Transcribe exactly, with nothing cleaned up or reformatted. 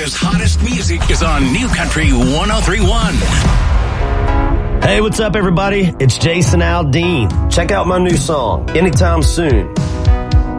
America's hottest music is on New Country one oh three point one. Hey, what's up, everybody? It's Jason Aldean. Check out my new song, Anytime Soon.